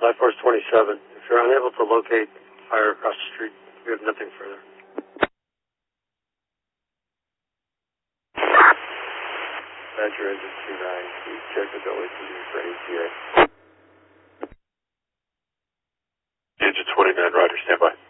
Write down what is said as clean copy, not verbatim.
Life Force 27. If you're unable to locate fire across the street, we have nothing further. Badger engine 29, check the OACD for ATA. Engine 29, roger, stand by.